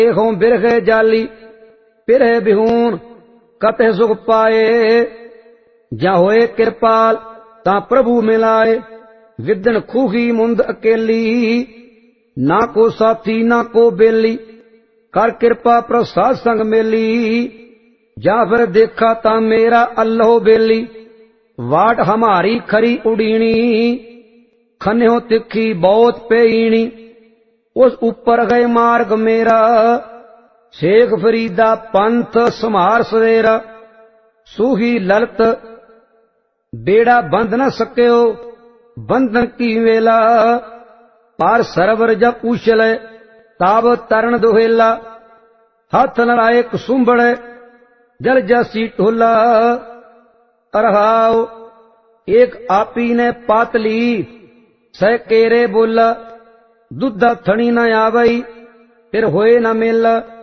देखो बिरखे जाली पिरहे बिहून कते सुख पाए। जा होए कृपाल ता प्रभु मिलाए। विदन खूही मुंद अकेली ना को साथी ना को बेली। कर कृपा प्रसाद संग मेली जा फिर देखा ता मेरा अल्लाह बेली। वाट हमारी खरी उड़ीनी खन्यो तिखी बहुत पेईनी। उस ऊपर गए मार्ग मेरा शेख फरीदा पंथ समार सवेरा। सूही ललत बेड़ा बंध न सक्यो बंधन की वेला। पार सरवर जब उछले ताब तरण दुहेला। हाथ लड़ाए कुसुम्बड़ जल जसी ढोला। अरहाओ एक आपी ने पातली सह केरे बोला। दुधा थणी न आवई फिर होए न मेला।